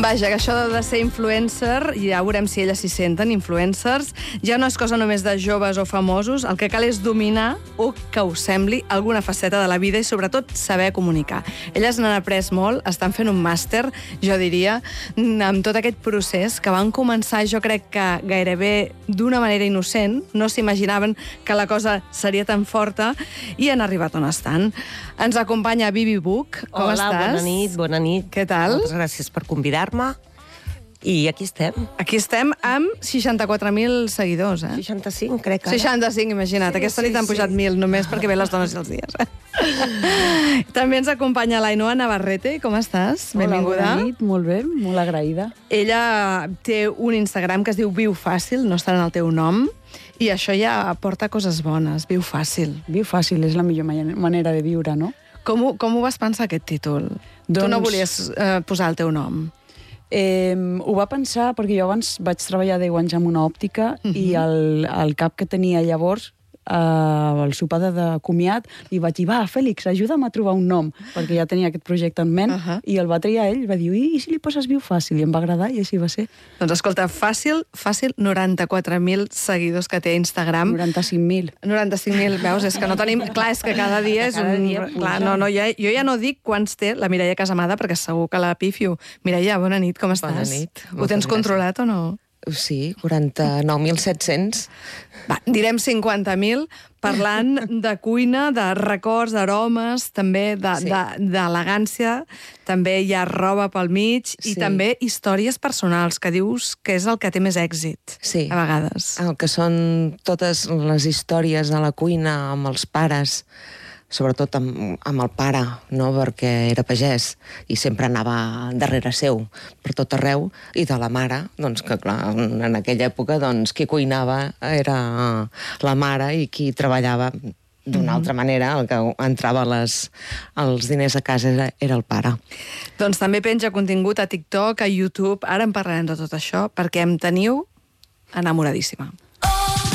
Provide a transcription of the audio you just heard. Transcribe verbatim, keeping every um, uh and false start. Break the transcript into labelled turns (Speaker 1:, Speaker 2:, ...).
Speaker 1: Vaja, que això de ser influencer, ja veurem si elles s'hi senten, influencers, ja no és cosa només de joves o famosos, el que cal és dominar, o que us sembli, alguna faceta de la vida i sobretot saber comunicar. Elles n'han après molt, estan fent un màster, jo diria, amb tot aquest procés que van començar, jo crec que gairebé d'una manera innocent, no s'imaginaven que la cosa seria tan forta i han arribat on estan. Ens acompanya Bibi Buch, com
Speaker 2: Hola,
Speaker 1: estàs?
Speaker 2: bona nit, bona nit.
Speaker 1: Què tal?
Speaker 2: Moltes gràcies per convidar-me. I aquí estem.
Speaker 1: Aquí estem amb seixanta-quatre mil seguidors, eh?
Speaker 2: seixanta-cinc, crec que ara.
Speaker 1: seixanta-cinc, imagina't.
Speaker 2: Sí,
Speaker 1: Aquesta
Speaker 2: sí,
Speaker 1: nit han
Speaker 2: sí.
Speaker 1: pujat mil, només perquè ve les dones i els dies. Eh? També ens acompanya l'Ainhoa Navarrete. Com estàs? Benvinguda.
Speaker 3: Hola, bona nit, molt bé, molt agraïda.
Speaker 1: Ella té un Instagram que es diu Viu Fàcil, no està en el teu nom, i això ja porta coses bones, Viu Fàcil.
Speaker 3: Viu fàcil, és la millor ma- manera de viure, no?
Speaker 1: Com ho, com ho vas pensar, aquest títol? Tu
Speaker 3: Doncs-
Speaker 1: no volies eh, posar el teu nom.
Speaker 3: Eh, ho va pensar perquè jo abans vaig treballar deu anys en una òptica uh -huh. i el, el cap que tenia llavors, eh, el sopar de, de comiat, li vaig dir, va, Fèlix, ajuda'm a trobar un nom, perquè ja tenia aquest projecte en ment,
Speaker 1: Uh -huh.
Speaker 3: i el va triar ell, va dir, i, i si li poses Viu Fàcil? I em va agradar i així va ser.
Speaker 1: Doncs escolta, fàcil, fàcil, noranta-quatre mil seguidors que té a Instagram.
Speaker 3: noranta-cinc mil.
Speaker 1: noranta-cinc mil, veus? És que no tenim... Clar, és que cada dia és
Speaker 2: Cada
Speaker 1: un...
Speaker 2: dia puja.
Speaker 1: Clar, no, no, jo, jo ja no dic quants té la Mireia Casamada, perquè segur que la pifio. Mireia, bona nit, com estàs?
Speaker 4: Bona nit.
Speaker 1: Ho
Speaker 4: Moltes
Speaker 1: tens
Speaker 4: gràcies.
Speaker 1: controlat o no?
Speaker 4: Sí, quaranta-nou mil set-cents.
Speaker 1: Va, direm cinquanta mil, parlant de cuina, de records, d'aromes, també
Speaker 4: Sí.
Speaker 1: d'elegància, de, també hi ha roba pel mig, i
Speaker 4: Sí.
Speaker 1: també històries personals, que dius que és el que té més èxit,
Speaker 4: Sí.
Speaker 1: a vegades.
Speaker 4: El que són totes les històries de la cuina amb els pares, sobretot amb, amb el pare, no? Perquè era pagès i sempre anava darrere seu per tot arreu, i de la mare, doncs que clar, en aquella època doncs, qui cuinava era la mare i qui treballava d'una altra manera, el que entrava les, els diners a casa era, era el pare.
Speaker 1: Doncs també penja contingut a TikTok, a YouTube, ara en parlarem de tot això, perquè em teniu enamoradíssima.